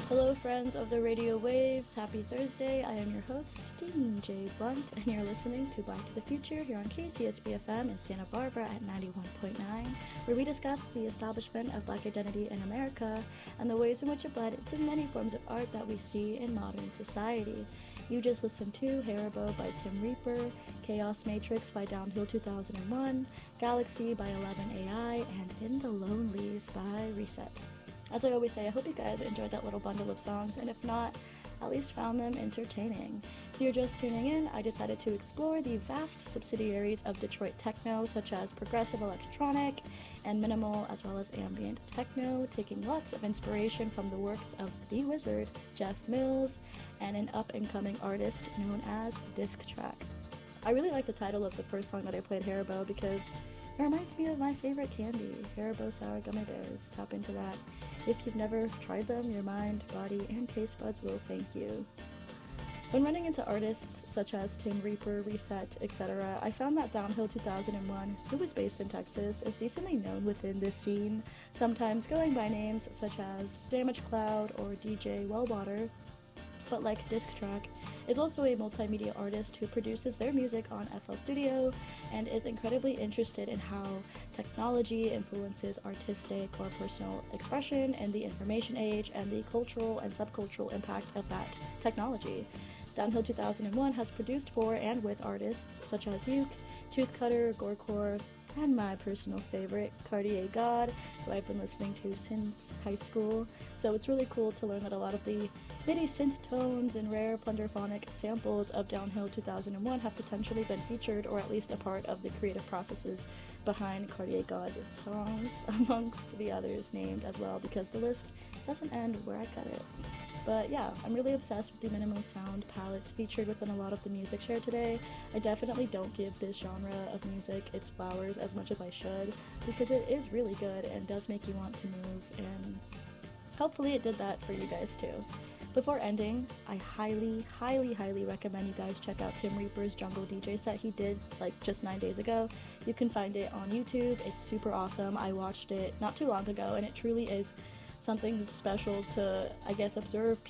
Hello, friends of the radio waves. Happy Thursday. I am your host, Dean J. Blunt, and you're listening to Black to the Future here on KCSB-FM in Santa Barbara at 91.9, where we discuss the establishment of Black identity in America and the ways in which it bled into many forms of art that we see in modern society. You just listened to Haribo by Tim Reaper, Chaos Matrix by Downhill 2001, Galaxy by 11AI, and In the Lonelies by Reset. As I always say, I hope you guys enjoyed that little bundle of songs, and if not, at least found them entertaining. If you're just tuning in, I decided to explore the vast subsidiaries of Detroit techno, such as progressive electronic and minimal, as well as ambient techno, taking lots of inspiration from the works of the wizard, Jeff Mills, and an up-and-coming artist known as Disc Track. I really like the title of the first song that I played, Haribo, because it reminds me of my favorite candy, Haribo Sour Gummy Bears. Tap into that. If you've never tried them, your mind, body, and taste buds will thank you. When running into artists such as Tim Reaper, Reset, etc., I found that Downhill 2001, who was based in Texas, is decently known within this scene, sometimes going by names such as Damage Cloud or DJ Wellwater, but like Disc Track, is also a multimedia artist who produces their music on FL Studio and is incredibly interested in how technology influences artistic or personal expression in the information age and the cultural and subcultural impact of that technology. Downhill 2001 has produced for and with artists such as Uke, Toothcutter, Gorecore, and my personal favorite, Cartier God, who I've been listening to since high school. So it's really cool to learn that a lot of the MIDI synth tones and rare plunderphonic samples of Downhill 2001 have potentially been featured, or at least a part of the creative processes behind Cartier God songs, amongst the others named as well, because the list doesn't end where I cut it. But yeah, I'm really obsessed with the minimal sound palettes featured within a lot of the music shared today. I definitely don't give this genre of music its flowers as much as I should, because it is really good and does make you want to move, and hopefully it did that for you guys too. Before ending, I highly recommend you guys check out Tim Reaper's Jungle DJ set he did like just 9 days ago. You can find it on YouTube. It's super awesome. I watched it not too long ago, and it truly is something special to, I guess, observe